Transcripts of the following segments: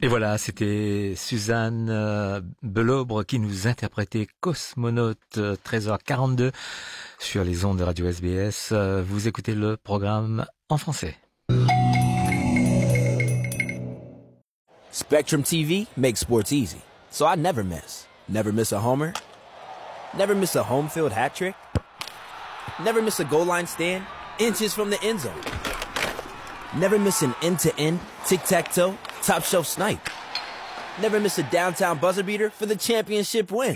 Et voilà, c'était Suzanne Belobre qui nous interprétait Cosmonaute 13h42 sur les ondes de Radio SBS. Vous écoutez le programme en français. Spectrum TV makes sports easy, so I never miss. Never miss a homer. Never miss a home field hat trick. Never miss a goal line stand, inches from the end zone. Never miss an end-to-end, tic-tac-toe, top-shelf snipe. Never miss a downtown buzzer beater for the championship win.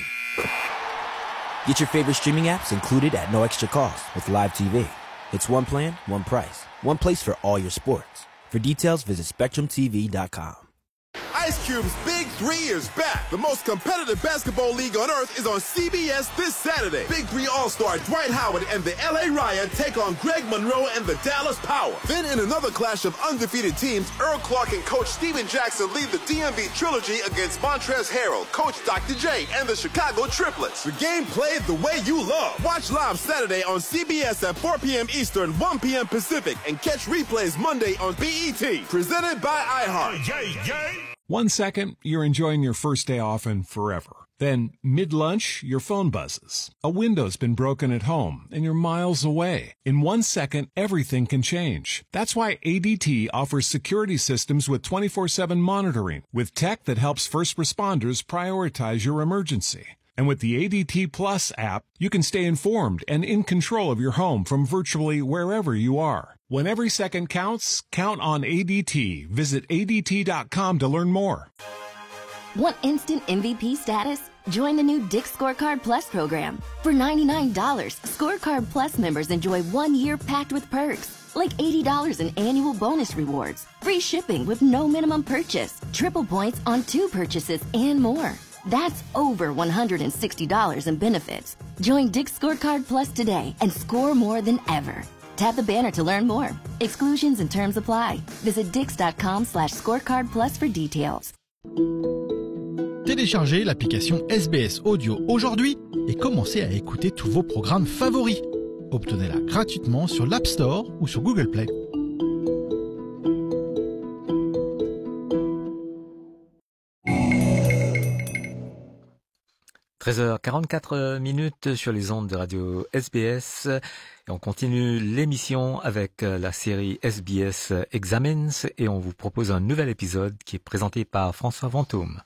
Get your favorite streaming apps included at no extra cost with Live TV. It's one plan, one price. One place for all your sports. For details, visit SpectrumTV.com. Ice Cube's Big 3 is back. The most competitive basketball league on earth is on CBS this Saturday. Big 3 All-Star Dwight Howard and the LA Riot take on Greg Monroe and the Dallas Power. Then in another clash of undefeated teams, Earl Clark and Coach Steven Jackson lead the DMV Trilogy against Montrezl Harrell, Coach Dr. J, and the Chicago Triplets. The game played the way you love. Watch live Saturday on CBS at 4 p.m. Eastern, 1 p.m. Pacific, and catch replays Monday on BET. Presented by iHeart. One second, you're enjoying your first day off and forever. Then, mid-lunch, your phone buzzes. A window's been broken at home, and you're miles away. In 1 second, everything can change. That's why ADT offers security systems with 24/7 monitoring, with tech that helps first responders prioritize your emergency. And with the ADT Plus app, you can stay informed and in control of your home from virtually wherever you are. When every second counts, count on ADT. Visit ADT.com to learn more. Want instant MVP status? Join the new Dick's Scorecard Plus program. For $99, Scorecard Plus members enjoy 1 year packed with perks, like $80 in annual bonus rewards, free shipping with no minimum purchase, triple points on 2 purchases, and more. That's over $160 in benefits. Join Dick's Scorecard Plus today and score more than ever. Tap the banner to learn more. Exclusions and terms apply. Visit dix.com/scorecard plus for details. Téléchargez l'application SBS Audio aujourd'hui et commencez à écouter tous vos programmes favoris. Obtenez-la gratuitement sur l'App Store ou sur Google Play. – 13h44 sur les ondes de Radio SBS et on continue l'émission avec la série SBS Examines et on vous propose un nouvel épisode qui est présenté par François Vantôme.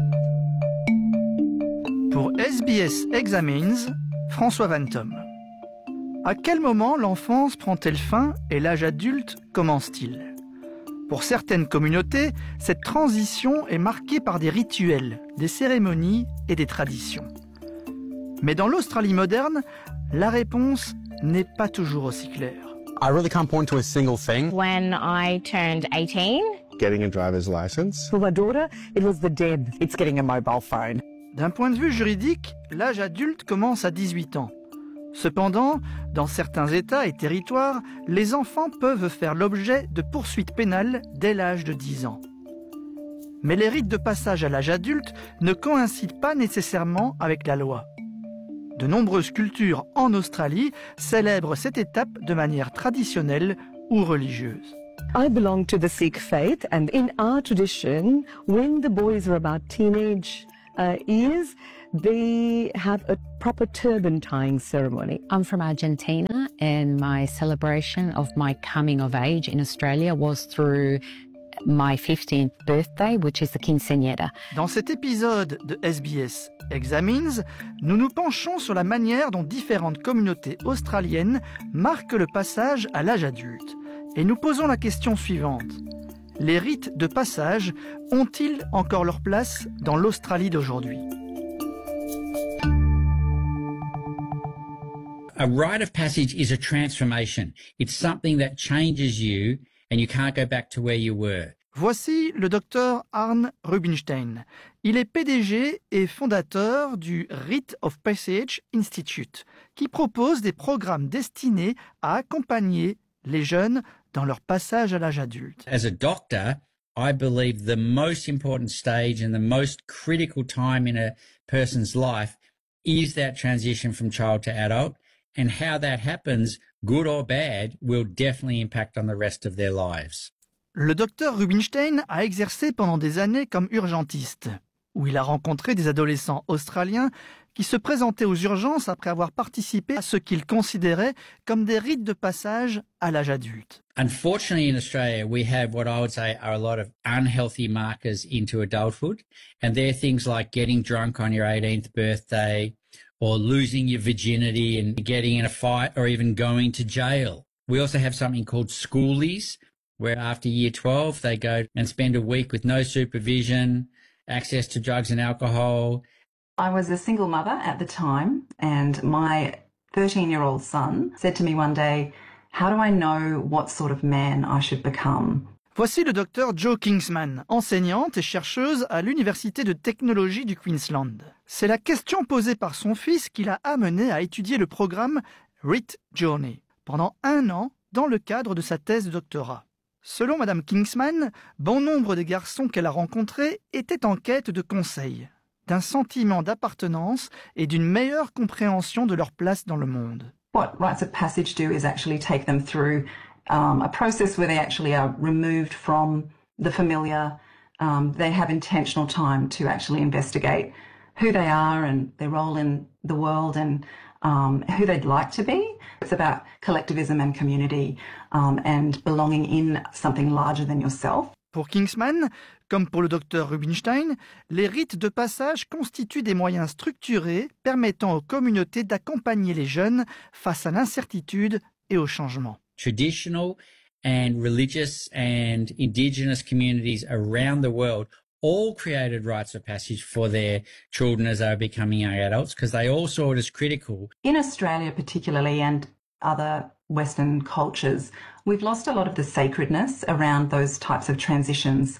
Pour SBS Examines, François Vantôme. À quel moment l'enfance prend-elle fin et l'âge adulte commence-t-il ? Pour certaines communautés, cette transition est marquée par des rituels, des cérémonies et des traditions. Mais dans l'Australie moderne, la réponse n'est pas toujours aussi claire. I really can't point to a single thing. When I turned 18, getting a driver's license. For my daughter, it was the dead. It's getting a mobile phone. D'un point de vue juridique, l'âge adulte commence à 18 ans. Cependant, dans certains États et territoires, les enfants peuvent faire l'objet de poursuites pénales dès l'âge de 10 ans. Mais les rites de passage à l'âge adulte ne coïncident pas nécessairement avec la loi. De nombreuses cultures en Australie célèbrent cette étape de manière traditionnelle ou religieuse. I belong to the Sikh faith, and in our tradition, when the boys are about teenage years, they have a proper turban tying ceremony. I'm from Argentina, and my celebration of my coming of age in Australia was through my 15th birthday, which is the quinceañera. Dans cet épisode de SBS Examines, nous nous penchons sur la manière dont différentes communautés australiennes marquent le passage à l'âge adulte. Et nous posons la question suivante. Les rites de passage ont-ils encore leur place dans l'Australie d'aujourd'hui ? A rite of passage is a transformation. It's something that changes you and you can't go back to where you were. Voici le docteur Arne Rubinstein. Il est PDG et fondateur du Rite of Passage Institute, qui propose des programmes destinés à accompagner les jeunes dans leur passage à l'âge adulte. As a doctor, I believe the most important stage and the most critical time in a person's life is that transition from child to adult, and how that happens, good or bad, will definitely impact on the rest of their lives. Le docteur Rubinstein a exercé pendant des années comme urgentiste, où il a rencontré des adolescents australiens qui se présentaient aux urgences après avoir participé à ce qu'ils considéraient comme des rites de passage à l'âge adulte. Unfortunately, in Australia, we have what I would say are a lot of unhealthy markers into adulthood. And they're things like getting drunk on your 18th birthday or losing your virginity and getting in a fight or even going to jail. We also have something called schoolies, where after year 12, they go and spend a week with no supervision, access to drugs and alcohol. I was a single mother at the time, and my 13-year-old son said to me one day, "How do I know what sort of man I should become?" Voici le docteur Jo Kingsman, enseignante et chercheuse à l'Université de technologie du Queensland. C'est la question posée par son fils qui l'a amené à étudier le programme RIT Journey pendant 1 an dans le cadre de sa thèse de doctorat. Selon Madame Kingsman, bon nombre des garçons qu'elle a rencontrés étaient en quête de conseils, d'un sentiment d'appartenance et d'une meilleure compréhension de leur place dans le monde. What rites of passage do is actually take them through a process where they actually are removed from the familiar. They have intentional time to actually investigate who they are and their role in the world and who they'd like to be. It's about collectivism and community and belonging in something larger than yourself. Pour Kingsman, comme pour le docteur Rubinstein, les rites de passage constituent des moyens structurés permettant aux communautés d'accompagner les jeunes face à l'incertitude et au changement. Traditional and religious and indigenous communities around the world all created rites of passage for their children as they were becoming young adults because they all saw it as critical. In Australia particularly and other Western cultures, we've lost a lot of the sacredness around those types of transitions.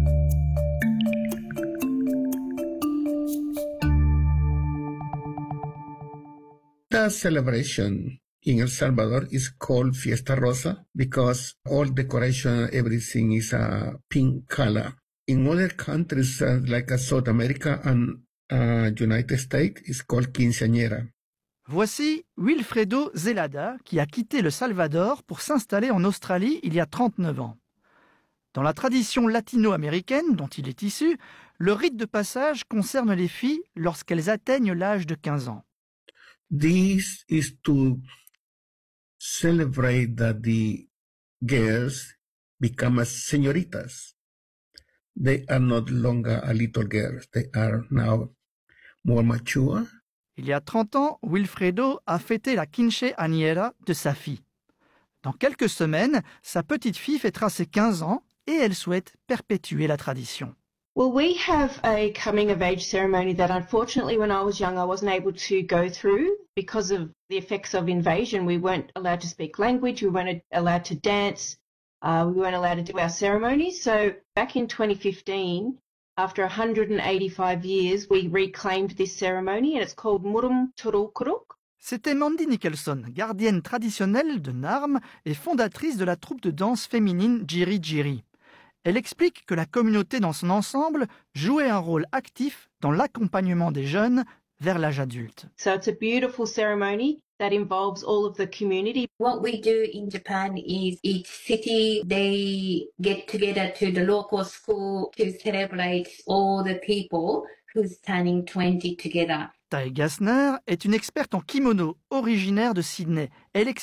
The celebration in El Salvador is called Fiesta Rosa because all decoration, everything is a pink color. In other countries like South America and United States, it's called quinceañera. Voici Wilfredo Zelada qui a quitté le Salvador pour s'installer en Australie il y a 39 ans. Dans la tradition latino-américaine dont il est issu, le rite de passage concerne les filles lorsqu'elles atteignent l'âge de 15 ans. This is to celebrate that the girls become as señoritas. They are not longer a little girls. They are now more mature. Il y a 30 ans, Wilfredo a fêté la quinceañera de sa fille. Dans quelques semaines, sa petite fille fêtera ses 15 ans et elle souhaite perpétuer la tradition. Well, we have a coming of age ceremony that unfortunately when I was young I wasn't able to go through because of the effects of invasion. We weren't allowed to speak language, we weren't allowed to dance, we weren't allowed to do our ceremonies. So back in 2015, after 185 years, we reclaimed this ceremony and it's called Murum Turukuruk. C'était Mandy Nicholson, gardienne traditionnelle de Narm et fondatrice de la troupe de danse féminine Jiri Jiri. Elle explique que la communauté dans son ensemble jouait un rôle actif dans l'accompagnement des jeunes vers l'âge adulte. So it's a beautiful ceremony that involves all of the community. What we do in Japan is each city, they get together to the local school to celebrate all the people who's turning 20 together. Tae Gassner est une experte en kimono originaire de Sydney. Elle